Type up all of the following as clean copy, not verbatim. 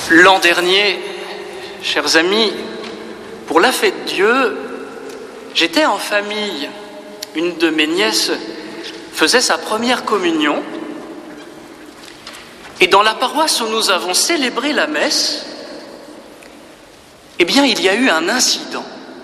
L'an dernier, chers amis, pour la fête Dieu, j'étais en famille. Une de mes nièces faisait sa première communion. Et dans la paroisse où nous avons célébré la messe, eh bien, il y a eu un incident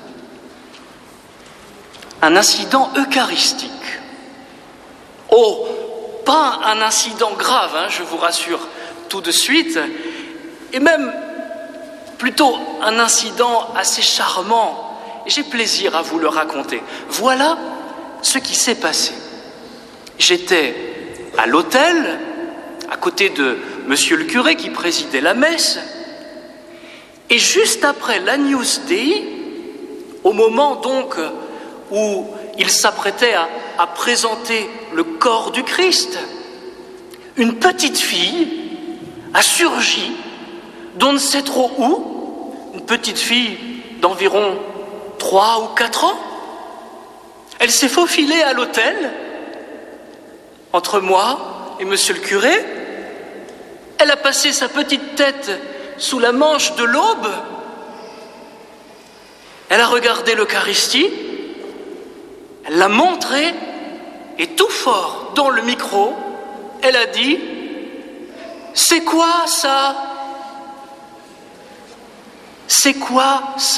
eucharistique. Oh, pas un incident grave, je vous rassure tout de suite, et même plutôt un incident assez charmant. J'ai plaisir à vous le raconter. Voilà ce qui s'est passé. J'étais à l'autel, à côté de monsieur le curé qui présidait la messe, et juste après l'Agnus Dei, au moment donc où il s'apprêtait à présenter le corps du Christ, une petite fille a surgi d'on ne sait trop où, une petite fille d'environ 3 ou 4 ans. Elle s'est faufilée à l'autel, entre moi et monsieur le curé. Elle a passé sa petite tête sous la manche de l'aube. Elle a regardé l'Eucharistie, elle l'a montré, et tout fort dans le micro, elle a dit « C'est quoi ça ? C'est quoi ça ?»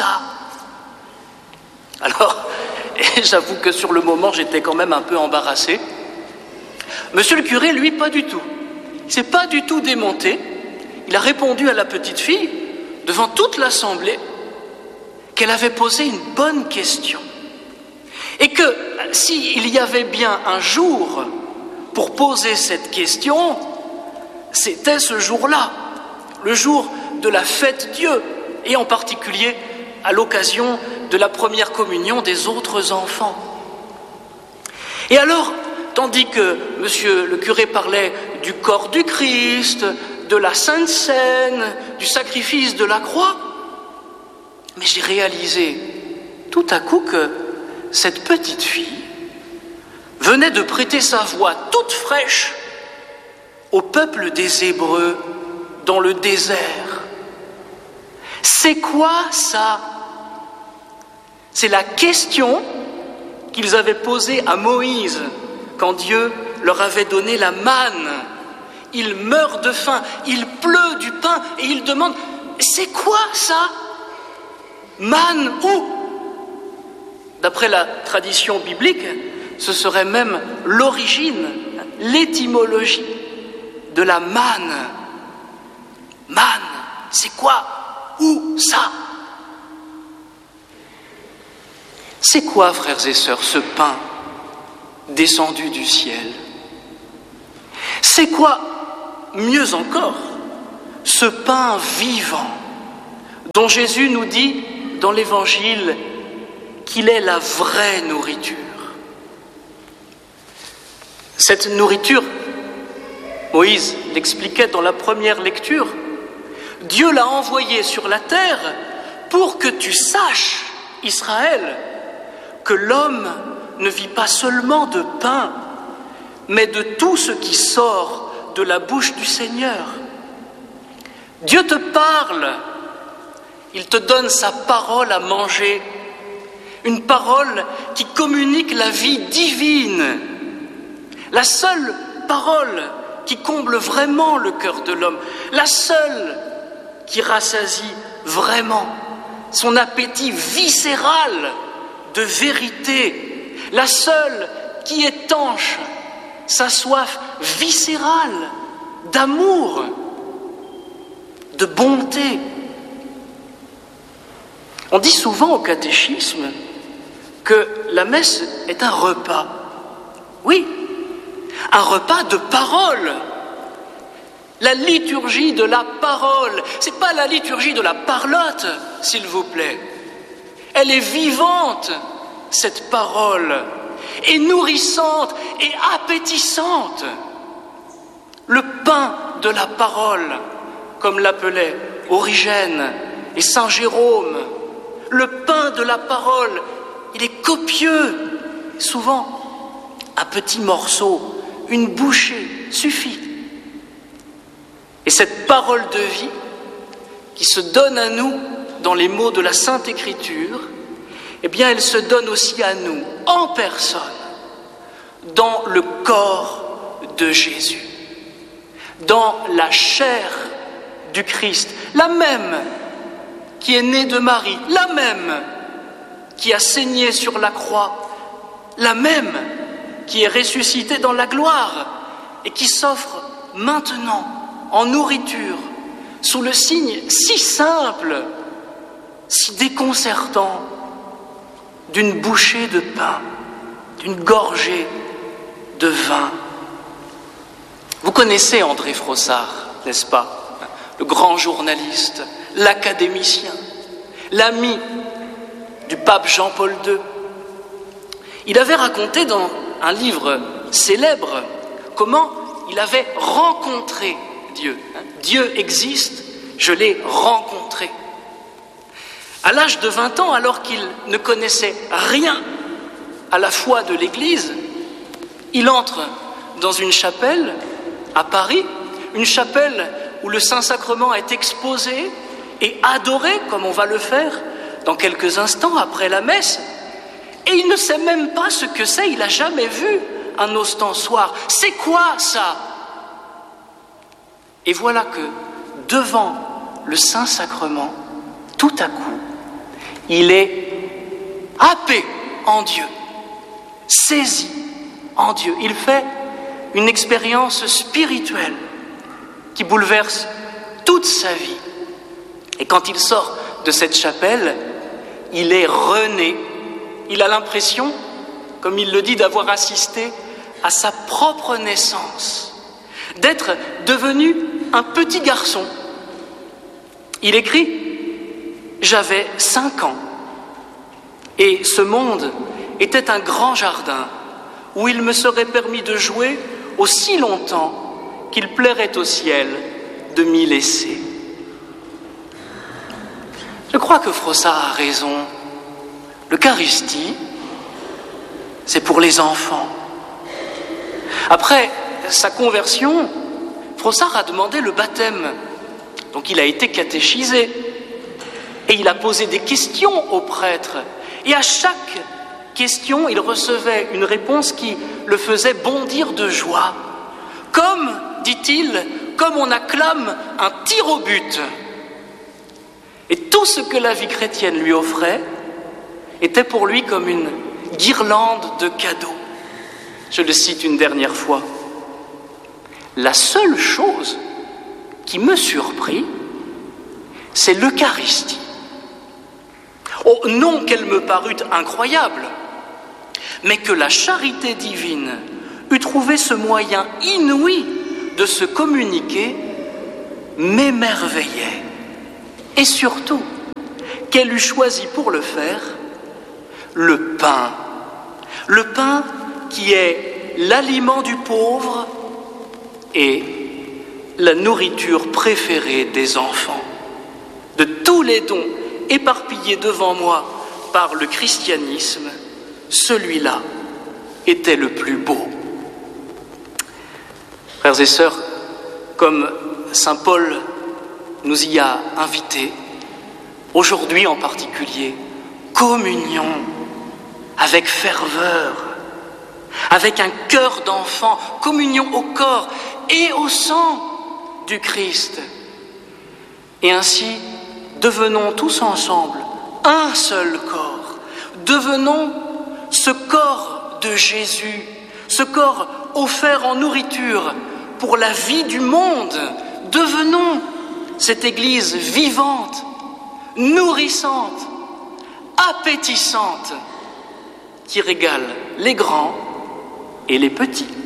Alors, j'avoue que sur le moment, j'étais quand même un peu embarrassé. Monsieur le curé, lui, pas du tout. Il ne s'est pas du tout démonté. Il a répondu à la petite fille, devant toute l'assemblée, qu'elle avait posé une bonne question. Et que s'il y avait bien un jour pour poser cette question, c'était ce jour-là, le jour de la fête Dieu, et en particulier à l'occasion de la première communion des autres enfants. Et alors, tandis que monsieur le curé parlait du corps du Christ, de la Sainte Seine, du sacrifice de la croix, mais j'ai réalisé tout à coup que cette petite fille venait de prêter sa voix toute fraîche au peuple des Hébreux dans le désert. C'est quoi ça ? C'est la question qu'ils avaient posée à Moïse quand Dieu leur avait donné la manne. Il meurt de faim, il pleut du pain et il demande « C'est quoi ça ? Manne où ?» D'après la tradition biblique, ce serait même l'origine, l'étymologie de la manne. Manne, c'est quoi ? Où ça ? C'est quoi, frères et sœurs, ce pain descendu du ciel ? C'est quoi, mieux encore, ce pain vivant dont Jésus nous dit dans l'Évangile qu'il est la vraie nourriture ? Cette nourriture, Moïse l'expliquait dans la première lecture, Dieu l'a envoyée sur la terre pour que tu saches, Israël, que l'homme ne vit pas seulement de pain, mais de tout ce qui sort de la bouche du Seigneur. Dieu te parle, il te donne sa parole à manger, une parole qui communique la vie divine, la seule parole qui comble vraiment le cœur de l'homme, la seule qui rassasie vraiment son appétit viscéral de vérité, la seule qui étanche sa soif viscérale d'amour, de bonté. On dit souvent au catéchisme que la messe est un repas. Oui, un repas de parole. La liturgie de la parole, c'est pas la liturgie de la parlotte, s'il vous plaît. Elle est vivante, cette parole, et nourrissante et appétissante. Le pain de la parole, comme l'appelaient Origène et Saint Jérôme. Le pain de la parole, il est copieux, souvent un petit morceau, une bouchée suffit. Et cette parole de vie, qui se donne à nous dans les mots de la Sainte Écriture, eh bien elle se donne aussi à nous, en personne, dans le corps de Jésus, dans la chair du Christ, la même qui est née de Marie, la même qui a saigné sur la croix, la même qui est ressuscitée dans la gloire et qui s'offre maintenant en nourriture sous le signe si simple, si déconcertant d'une bouchée de pain, d'une gorgée de vin. Vous connaissez André Frossard, n'est-ce pas? Le grand journaliste, l'académicien, l'ami du pape Jean-Paul II. Il avait raconté dans un livre célèbre comment il avait rencontré Dieu. Dieu existe, je l'ai rencontré. À l'âge de 20 ans, alors qu'il ne connaissait rien à la foi de l'Église, il entre dans une chapelle à Paris, une chapelle où le Saint-Sacrement est exposé et adoré, comme on va le faire dans quelques instants après la messe. Et il ne sait même pas ce que c'est, il n'a jamais vu un ostensoir. C'est quoi ça? Et voilà que devant le Saint-Sacrement, tout à coup, il est happé en Dieu, saisi en Dieu. Il fait une expérience spirituelle qui bouleverse toute sa vie. Et quand il sort de cette chapelle, il est rené. Il a l'impression, comme il le dit, d'avoir assisté à sa propre naissance, d'être devenu un petit garçon. Il écrit « J'avais 5 ans et ce monde était un grand jardin où il me serait permis de jouer aussi longtemps qu'il plairait au ciel de m'y laisser. » Je crois que Frossard a raison. L'Eucharistie, c'est pour les enfants. Après sa conversion, Frossard a demandé le baptême. Donc il a été catéchisé. Et il a posé des questions aux prêtres. Et à chaque question, il recevait une réponse qui le faisait bondir de joie. Comme, dit-il, comme on acclame un tir au but. Et tout ce que la vie chrétienne lui offrait était pour lui comme une guirlande de cadeaux. Je le cite une dernière fois. La seule chose qui me surprit, c'est l'Eucharistie. Oh, non qu'elle me parut incroyable, mais que la charité divine eût trouvé ce moyen inouï de se communiquer m'émerveillait. Et surtout, qu'elle eût choisi pour le faire le pain qui est l'aliment du pauvre et la nourriture préférée des enfants. De tous les dons éparpillés devant moi par le christianisme, celui-là était le plus beau. Frères et sœurs, comme saint Paul nous y a invités, aujourd'hui en particulier, communion avec ferveur, avec un cœur d'enfant, communion au corps et au sang du Christ. Et ainsi, devenons tous ensemble un seul corps. Devenons ce corps de Jésus, ce corps offert en nourriture pour la vie du monde. Devenons cette Église vivante, nourrissante, appétissante, qui régale les grands et les petits.